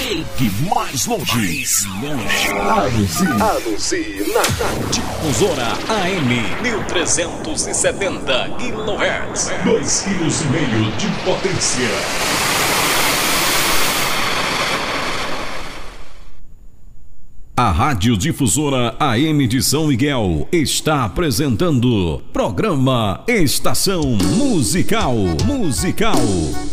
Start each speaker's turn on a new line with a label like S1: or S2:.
S1: chegue mais longe. Anuncie na Difusora AM 1370 kHz. 2,5 kg de potência. A Rádio Difusora AM de São Miguel está apresentando programa Estação Musical.